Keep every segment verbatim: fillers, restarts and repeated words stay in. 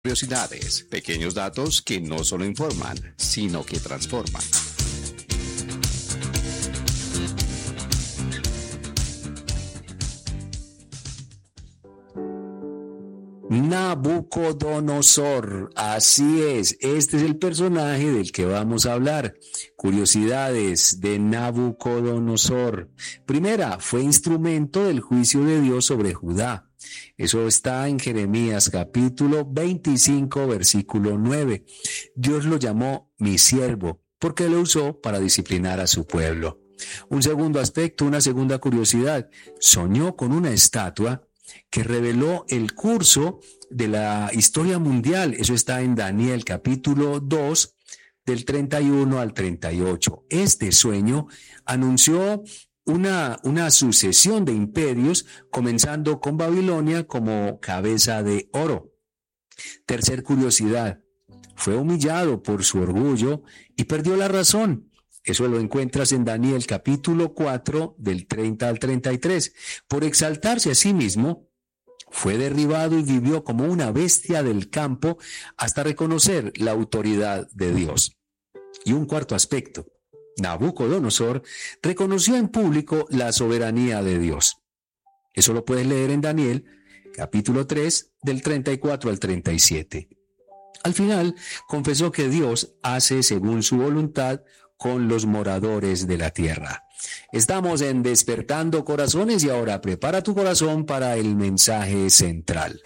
Curiosidades, pequeños datos que no solo informan, sino que transforman. Nabucodonosor, así es, este es el personaje del que vamos a hablar. Curiosidades de Nabucodonosor. Primera, fue instrumento del juicio de Dios sobre Judá. Eso está en Jeremías capítulo veinticinco, versículo nueve. Dios lo llamó mi siervo, porque lo usó para disciplinar a su pueblo. Un segundo aspecto, una segunda curiosidad, soñó con una estatua que reveló el curso de la historia mundial. Eso está en Daniel capítulo dos, del treinta y uno al treinta y ocho. Este sueño anunció una, una sucesión de imperios, comenzando con Babilonia como cabeza de oro. Tercer curiosidad, fue humillado por su orgullo y perdió la razón. Eso lo encuentras en Daniel capítulo cuatro, del treinta al treinta y tres. Por exaltarse a sí mismo, fue derribado y vivió como una bestia del campo hasta reconocer la autoridad de Dios. Y un cuarto aspecto, Nabucodonosor reconoció en público la soberanía de Dios. Eso lo puedes leer en Daniel capítulo tres, del treinta y cuatro al treinta y siete. Al final, confesó que Dios hace según su voluntad con los moradores de la tierra. Estamos en Despertando Corazones y ahora prepara tu corazón para el mensaje central.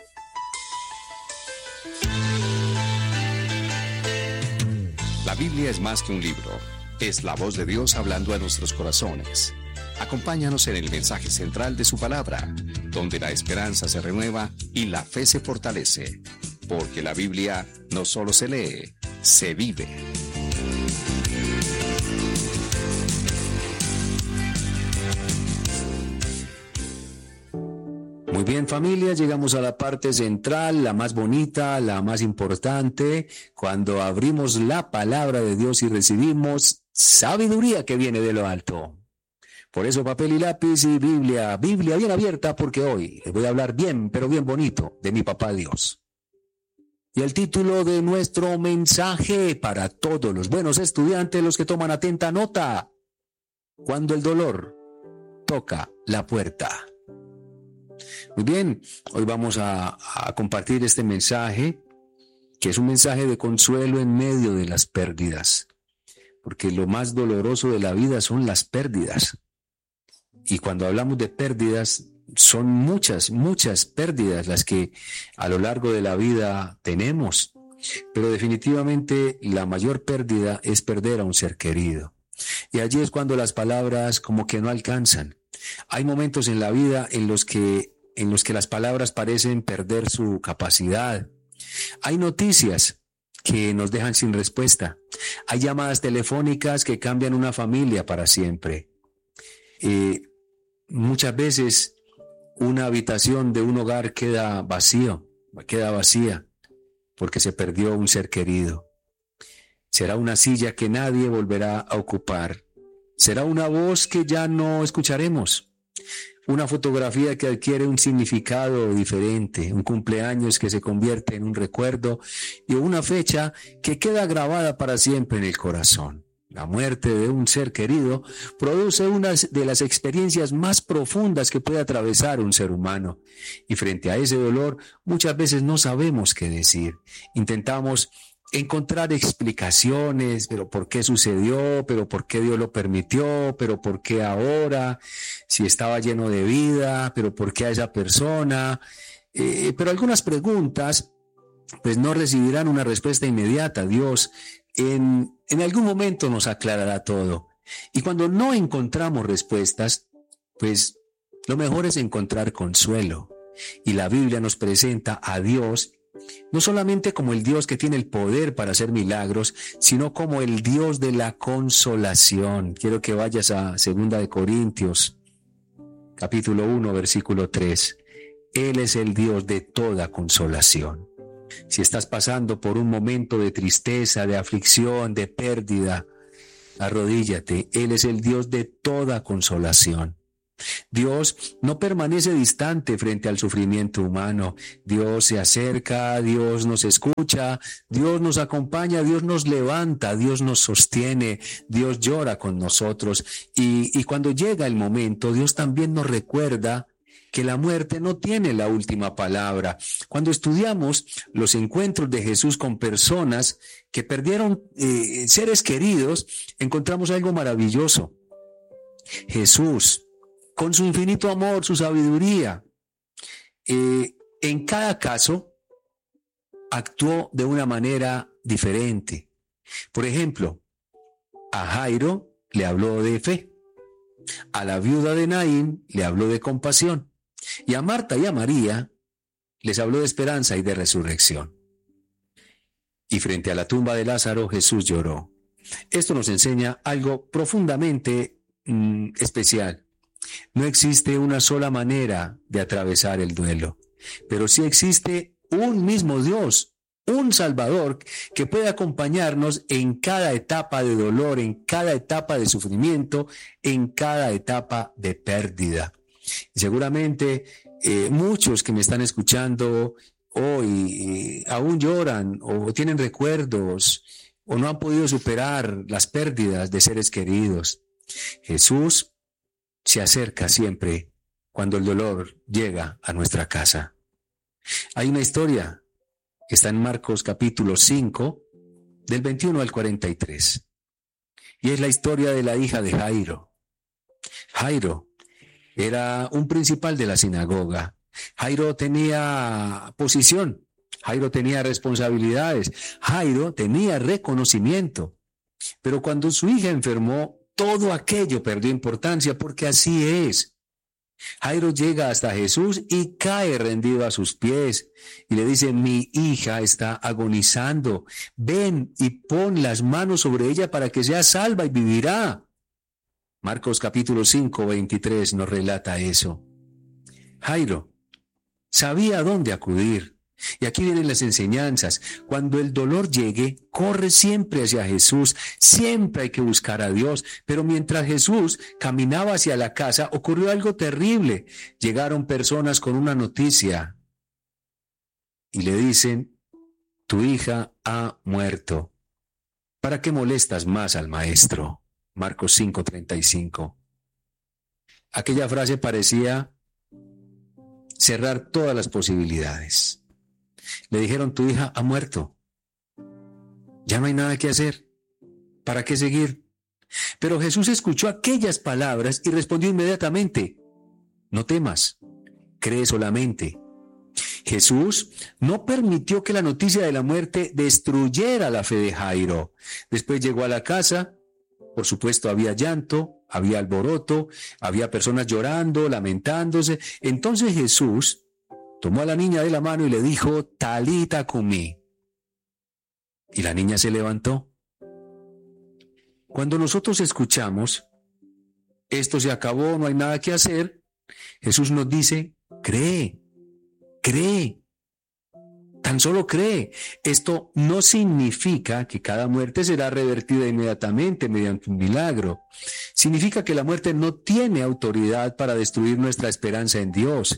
La Biblia es más que un libro, es la voz de Dios hablando a nuestros corazones. Acompáñanos en el mensaje central de su palabra, donde la esperanza se renueva y la fe se fortalece, porque la Biblia no solo se lee, se vive. Muy bien, familia, llegamos a la parte central, la más bonita, la más importante, cuando abrimos la palabra de Dios y recibimos sabiduría que viene de lo alto. Por eso papel y lápiz y Biblia, Biblia bien abierta, porque hoy les voy a hablar bien, pero bien bonito, de mi papá Dios. Y el título de nuestro mensaje para todos los buenos estudiantes, los que toman atenta nota: cuando el dolor toca la puerta. Muy bien, hoy vamos a, a compartir este mensaje, que es un mensaje de consuelo en medio de las pérdidas, porque lo más doloroso de la vida son las pérdidas. Y cuando hablamos de pérdidas, son muchas, muchas pérdidas las que a lo largo de la vida tenemos, pero definitivamente la mayor pérdida es perder a un ser querido. Y allí es cuando las palabras como que no alcanzan. Hay momentos en la vida en los que en los que las palabras parecen perder su capacidad. Hay noticias que nos dejan sin respuesta. Hay llamadas telefónicas que cambian una familia para siempre. Eh, muchas veces una habitación de un hogar queda vacío, queda vacía porque se perdió un ser querido. Será una silla que nadie volverá a ocupar. Será una voz que ya no escucharemos. Una fotografía que adquiere un significado diferente, un cumpleaños que se convierte en un recuerdo y una fecha que queda grabada para siempre en el corazón. La muerte de un ser querido produce una de las experiencias más profundas que puede atravesar un ser humano. Y frente a ese dolor, muchas veces no sabemos qué decir. Intentamos encontrar explicaciones, pero ¿por qué sucedió? ¿Pero por qué Dios lo permitió? ¿Pero por qué ahora? Si estaba lleno de vida, ¿pero por qué a esa persona? Eh, pero algunas preguntas pues no recibirán una respuesta inmediata. Dios en, en algún momento nos aclarará todo. Y cuando no encontramos respuestas, pues lo mejor es encontrar consuelo. Y la Biblia nos presenta a Dios no solamente como el Dios que tiene el poder para hacer milagros, sino como el Dios de la consolación. Quiero que vayas a Segunda de Corintios, capítulo uno, versículo tres. Él es el Dios de toda consolación. Si estás pasando por un momento de tristeza, de aflicción, de pérdida, arrodíllate. Él es el Dios de toda consolación. Dios no permanece distante frente al sufrimiento humano. Dios se acerca, Dios nos escucha, Dios nos acompaña, Dios nos levanta, Dios nos sostiene, Dios llora con nosotros. Y, y cuando llega el momento, Dios también nos recuerda que la muerte no tiene la última palabra. Cuando estudiamos los encuentros de Jesús con personas que perdieron eh, seres queridos, encontramos algo maravilloso. Jesús, con su infinito amor, su sabiduría, eh, en cada caso actuó de una manera diferente. Por ejemplo, a Jairo le habló de fe, a la viuda de Naín le habló de compasión, y a Marta y a María les habló de esperanza y de resurrección. Y frente a la tumba de Lázaro, Jesús lloró. Esto nos enseña algo profundamente mm, especial. No existe una sola manera de atravesar el duelo, pero sí existe un mismo Dios, un Salvador que puede acompañarnos en cada etapa de dolor, en cada etapa de sufrimiento, en cada etapa de pérdida. Y seguramente eh, muchos que me están escuchando hoy eh, aún lloran o tienen recuerdos o no han podido superar las pérdidas de seres queridos. Jesús se acerca siempre cuando el dolor llega a nuestra casa. Hay una historia que está en Marcos capítulo cinco, del veintiuno al cuarenta y tres. Y es la historia de la hija de Jairo. Jairo era un principal de la sinagoga. Jairo tenía posición. Jairo tenía responsabilidades. Jairo tenía reconocimiento. Pero cuando su hija enfermó, todo aquello perdió importancia, porque así es. Jairo llega hasta Jesús y cae rendido a sus pies y le dice: mi hija está agonizando, ven y pon las manos sobre ella para que sea salva y vivirá. Marcos capítulo cinco, veintitrés nos relata eso. Jairo sabía a dónde acudir. Y aquí vienen las enseñanzas. Cuando el dolor llegue, corre siempre hacia Jesús. Siempre hay que buscar a Dios. Pero mientras Jesús caminaba hacia la casa, ocurrió algo terrible. Llegaron personas con una noticia y le dicen: tu hija ha muerto. ¿Para qué molestas más al maestro? Marcos cinco, treinta y cinco. Aquella frase parecía cerrar todas las posibilidades. Le dijeron: tu hija ha muerto. Ya no hay nada que hacer. ¿Para qué seguir? Pero Jesús escuchó aquellas palabras y respondió inmediatamente: no temas, cree solamente. Jesús no permitió que la noticia de la muerte destruyera la fe de Jairo. Después llegó a la casa. Por supuesto, había llanto, había alboroto, había personas llorando, lamentándose. Entonces Jesús tomó a la niña de la mano y le dijo: Talita cumí. Y la niña se levantó. Cuando nosotros escuchamos: esto se acabó, no hay nada que hacer, Jesús nos dice: cree, cree. Tan solo cree. Esto no significa que cada muerte será revertida inmediatamente mediante un milagro. Significa que la muerte no tiene autoridad para destruir nuestra esperanza en Dios.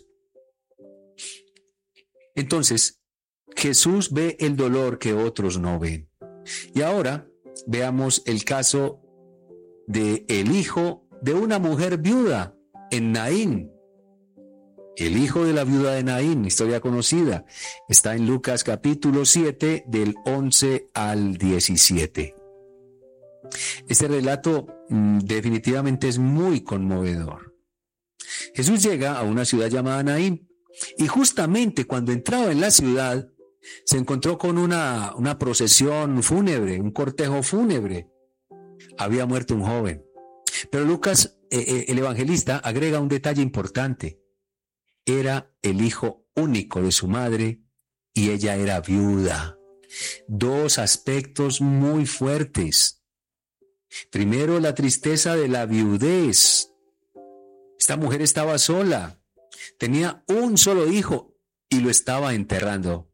Entonces, Jesús ve el dolor que otros no ven. Y ahora veamos el caso de el hijo de una mujer viuda en Naín. El hijo de la viuda de Naín, historia conocida, está en Lucas capítulo siete, del once al diecisiete. Este relato mmm, definitivamente es muy conmovedor. Jesús llega a una ciudad llamada Naín y justamente cuando entraba en la ciudad se encontró con una, una procesión fúnebre, un cortejo fúnebre. Había muerto un joven. Pero Lucas, eh, eh, el evangelista, agrega un detalle importante. Era el hijo único de su madre y ella era viuda. Dos aspectos muy fuertes. Primero, la tristeza de la viudez. Esta mujer estaba sola, tenía un solo hijo y lo estaba enterrando.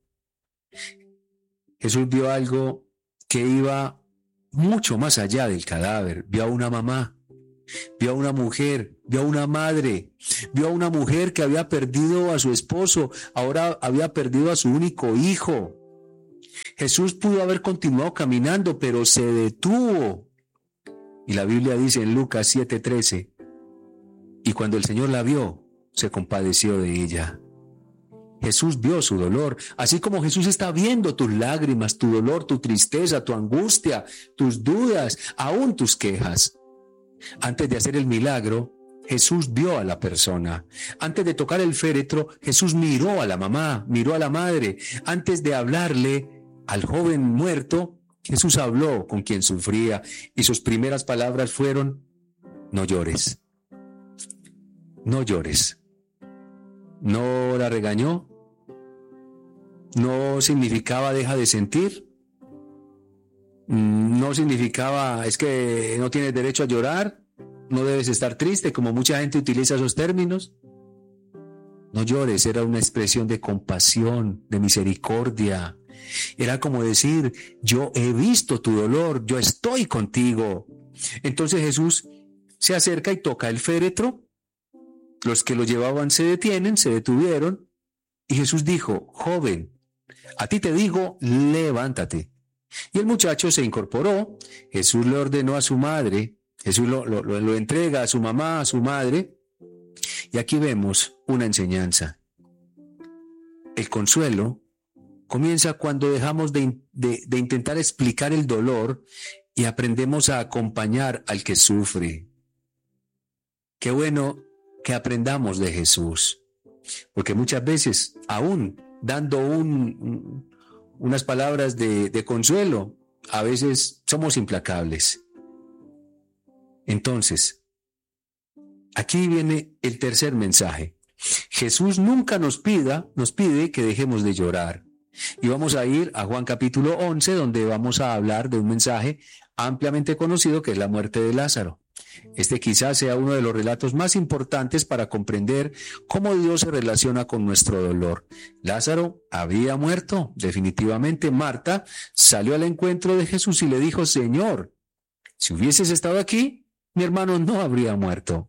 Jesús vio algo que iba mucho más allá del cadáver. Vio a una mamá, Vio a una mujer, vio a una madre, vio a una mujer que había perdido a su esposo, ahora había perdido a su único hijo. Jesús pudo haber continuado caminando, pero se detuvo. Y la Biblia dice en Lucas siete trece, y cuando el Señor la vio, se compadeció de ella. Jesús vio su dolor, así como Jesús está viendo tus lágrimas, tu dolor, tu tristeza, tu angustia, tus dudas, aún tus quejas. Antes de hacer el milagro, Jesús vio a la persona. Antes de tocar el féretro, Jesús miró a la mamá, miró a la madre. Antes de hablarle al joven muerto, Jesús habló con quien sufría y sus primeras palabras fueron: no llores, no llores. ¿No la regañó? ¿No significaba deja de sentir? ¿No significaba es que no tienes derecho a llorar? ¿No debes estar triste? Como mucha gente utiliza esos términos. No llores, era una expresión de compasión, de misericordia. Era como decir: yo he visto tu dolor, yo estoy contigo. Entonces Jesús se acerca y toca el féretro. Los que lo llevaban se detienen, se detuvieron, y Jesús dijo: joven, a ti te digo, levántate. Y el muchacho se incorporó. Jesús le ordenó a su madre, Jesús lo, lo, lo entrega a su mamá, a su madre, y aquí vemos una enseñanza. El consuelo comienza cuando dejamos de, de, de intentar explicar el dolor y aprendemos a acompañar al que sufre. Qué bueno que aprendamos de Jesús, porque muchas veces, aún dando un, unas palabras de, de consuelo, a veces somos implacables. Entonces, aquí viene el tercer mensaje. Jesús nunca nos pida, nos pide que dejemos de llorar. Y vamos a ir a Juan capítulo once, donde vamos a hablar de un mensaje ampliamente conocido que es la muerte de Lázaro. Este quizás sea uno de los relatos más importantes para comprender cómo Dios se relaciona con nuestro dolor. Lázaro había muerto, definitivamente. Marta salió al encuentro de Jesús y le dijo: Señor, si hubieses estado aquí, mi hermano no habría muerto.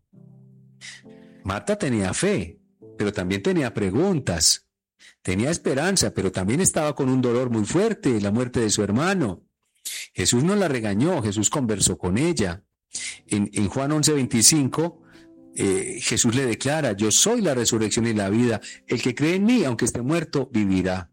Marta tenía fe, pero también tenía preguntas. Tenía esperanza, pero también estaba con un dolor muy fuerte, la muerte de su hermano. Jesús no la regañó, Jesús conversó con ella. En, en Juan once veinticinco, eh, Jesús le declara: yo soy la resurrección y la vida. El que cree en mí, aunque esté muerto, vivirá.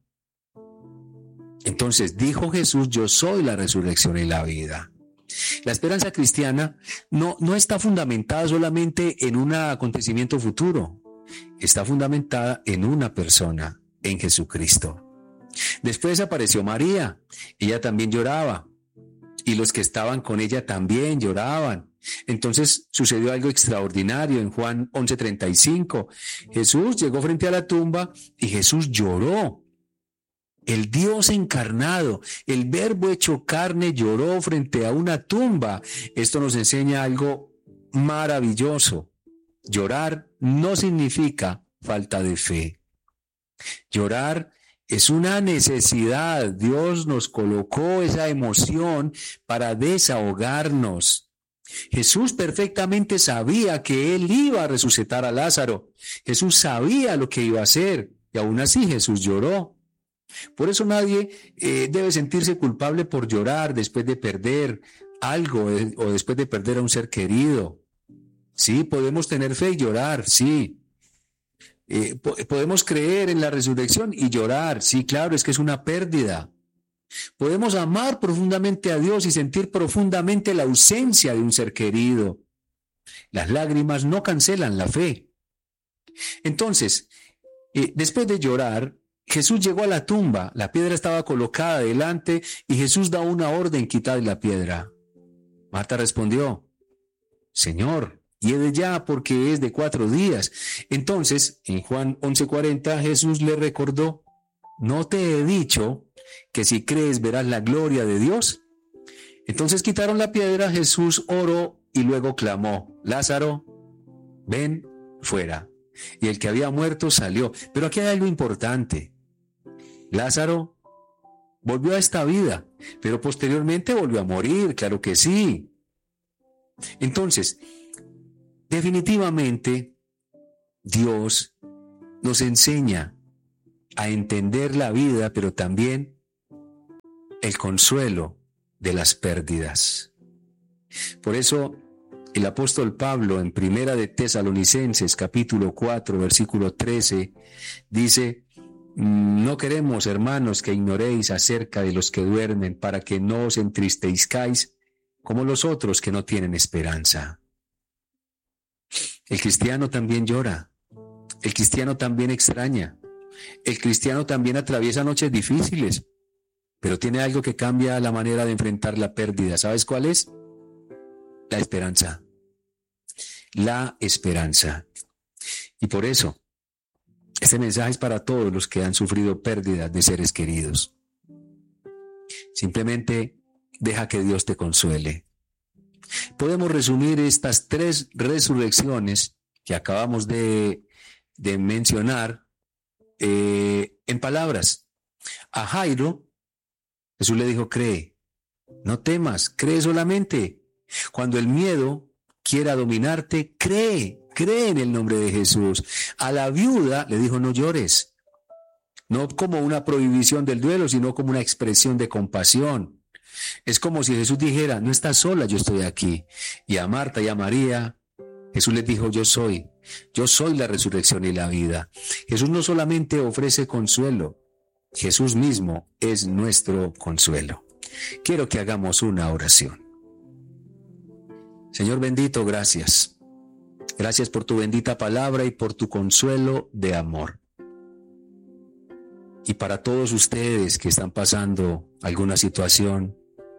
Entonces dijo Jesús: yo soy la resurrección y la vida. La esperanza cristiana no, no está fundamentada solamente en un acontecimiento futuro. Está fundamentada en una persona, en Jesucristo. Después apareció María. Ella también lloraba. Y los que estaban con ella también lloraban. Entonces sucedió algo extraordinario en Juan once treinta y cinco. Jesús llegó frente a la tumba y Jesús lloró. El Dios encarnado, el Verbo hecho carne, lloró frente a una tumba. Esto nos enseña algo maravilloso. Llorar no significa falta de fe. Llorar es una necesidad. Dios nos colocó esa emoción para desahogarnos. Jesús perfectamente sabía que Él iba a resucitar a Lázaro. Jesús sabía lo que iba a hacer y aún así Jesús lloró. Por eso nadie eh, debe sentirse culpable por llorar después de perder algo eh, o después de perder a un ser querido. Sí, podemos tener fe y llorar, sí. Eh, po- podemos creer en la resurrección y llorar, sí, claro, es que es una pérdida. Podemos amar profundamente a Dios y sentir profundamente la ausencia de un ser querido. Las lágrimas no cancelan la fe. Entonces, eh, después de llorar, Jesús llegó a la tumba, la piedra estaba colocada delante y Jesús da una orden: quitad la piedra. Marta respondió: Señor, hiede ya, porque es de cuatro días. Entonces, en Juan once cuarenta, Jesús le recordó: ¿no te he dicho que si crees verás la gloria de Dios? Entonces quitaron la piedra, Jesús oró y luego clamó: Lázaro, ven fuera. Y el que había muerto salió. Pero aquí hay algo importante. Lázaro volvió a esta vida, pero posteriormente volvió a morir, claro que sí. Entonces, definitivamente, Dios nos enseña a entender la vida, pero también el consuelo de las pérdidas. Por eso, el apóstol Pablo en Primera de Tesalonicenses, capítulo cuatro, versículo trece, dice: no queremos, hermanos, que ignoréis acerca de los que duermen, para que no os entristezcáis como los otros que no tienen esperanza. El cristiano también llora, el cristiano también extraña, el cristiano también atraviesa noches difíciles, pero tiene algo que cambia la manera de enfrentar la pérdida. ¿Sabes cuál es? La esperanza. La esperanza. Y por eso, este mensaje es para todos los que han sufrido pérdidas de seres queridos. Simplemente deja que Dios te consuele. Podemos resumir estas tres resurrecciones que acabamos de, de mencionar eh, en palabras. A Jairo, Jesús le dijo: cree, no temas, cree solamente. Cuando el miedo quiera dominarte, cree, cree en el nombre de Jesús. A la viuda le dijo: no llores, no como una prohibición del duelo, sino como una expresión de compasión. Es como si Jesús dijera: no estás sola, yo estoy aquí. Y a Marta y a María, Jesús les dijo: yo soy, yo soy la resurrección y la vida. Jesús no solamente ofrece consuelo, Jesús mismo es nuestro consuelo. Quiero que hagamos una oración. Señor bendito, gracias. Gracias por tu bendita palabra y por tu consuelo de amor. Y para todos ustedes que están pasando alguna situación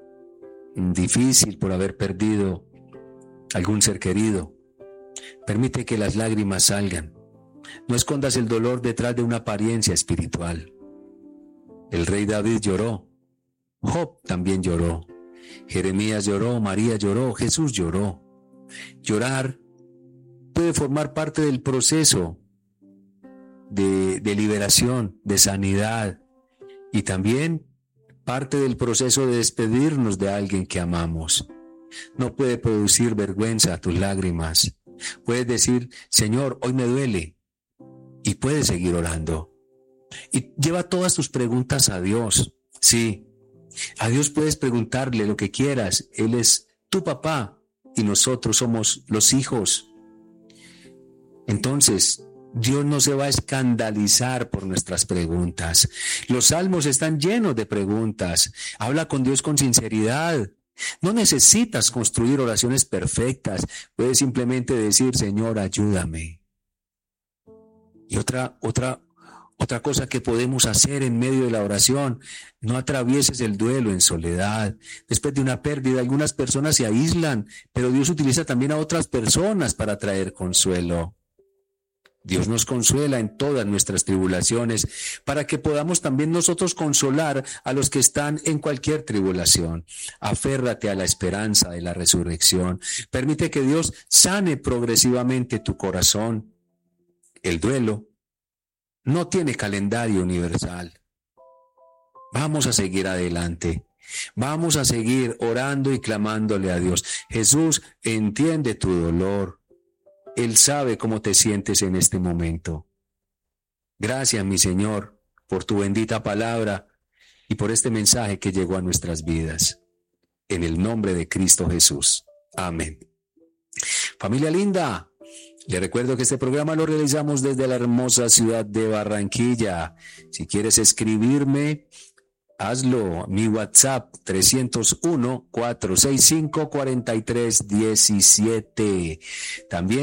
difícil por haber perdido algún ser querido, permite que las lágrimas salgan. No escondas el dolor detrás de una apariencia espiritual. El rey David lloró, Job también lloró, Jeremías lloró, María lloró, Jesús lloró. Llorar puede formar parte del proceso de, de liberación, de sanidad, y también parte del proceso de despedirnos de alguien que amamos. No puede producir vergüenza tus lágrimas. Puedes decir: Señor, hoy me duele, y puedes seguir orando. Y lleva todas tus preguntas a Dios. Sí, a Dios puedes preguntarle lo que quieras. Él es tu papá y nosotros somos los hijos. Entonces, Dios no se va a escandalizar por nuestras preguntas. Los salmos están llenos de preguntas. Habla con Dios con sinceridad. No necesitas construir oraciones perfectas. Puedes simplemente decir: Señor, ayúdame. Y otra, otra, otra cosa que podemos hacer en medio de la oración: no atravieses el duelo en soledad. Después de una pérdida, algunas personas se aíslan, pero Dios utiliza también a otras personas para traer consuelo. Dios nos consuela en todas nuestras tribulaciones, para que podamos también nosotros consolar a los que están en cualquier tribulación. Aférrate a la esperanza de la resurrección. Permite que Dios sane progresivamente tu corazón. El duelo no tiene calendario universal. Vamos a seguir adelante. Vamos a seguir orando y clamándole a Dios. Jesús entiende tu dolor. Él sabe cómo te sientes en este momento. Gracias, mi Señor, por tu bendita palabra y por este mensaje que llegó a nuestras vidas. En el nombre de Cristo Jesús. Amén. Familia linda, le recuerdo que este programa lo realizamos desde la hermosa ciudad de Barranquilla. Si quieres escribirme, hazlo. Mi WhatsApp trescientos uno, cuatrocientos sesenta y cinco, cuarenta y tres diecisiete. También